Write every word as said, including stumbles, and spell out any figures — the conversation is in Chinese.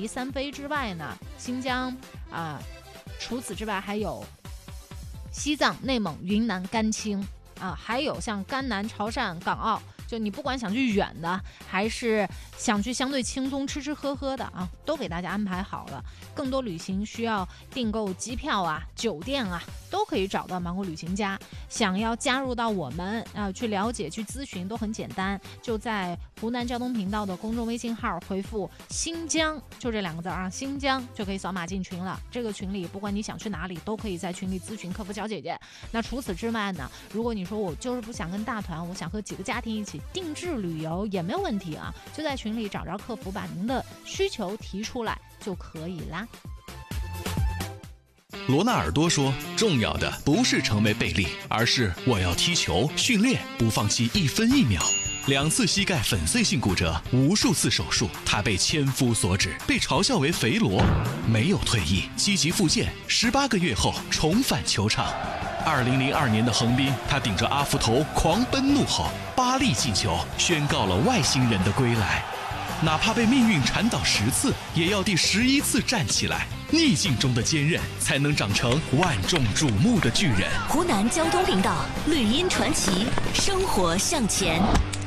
迪三飞之外呢，新疆啊、呃，除此之外还有西藏、内蒙、云南、甘青啊、呃，还有像甘南、潮汕、港澳。就你不管想去远的，还是想去相对轻松吃吃喝喝的啊，都给大家安排好了。更多旅行需要订购机票啊、酒店啊，都可以找到芒果旅行家。想要加入到我们啊，去了解、去咨询都很简单，就在湖南交通频道的公众微信号回复“新疆”就这两个字啊，新疆就可以扫码进群了。这个群里不管你想去哪里，都可以在群里咨询客服小姐姐。那除此之外呢，如果你说我就是不想跟大团，我想和几个家庭一起定制旅游也没有问题啊，就在群里找着客服，把您的需求提出来就可以啦。 罗纳尔多说，重要的不是成为贝利，而是我要踢球训练，不放弃一分一秒。两次膝盖粉碎性骨折，无数次手术，他被千夫所指，被嘲笑为肥罗，没有退役，积极复健，十八个月后重返球场。二零零二年的横滨，他顶着阿福头狂奔怒吼，八粒进球宣告了外星人的归来。哪怕被命运缠倒十次，也要第十一次站起来。逆境中的坚韧，才能长成万众瞩目的巨人。 湖南交通频道，绿茵传奇，生活向前。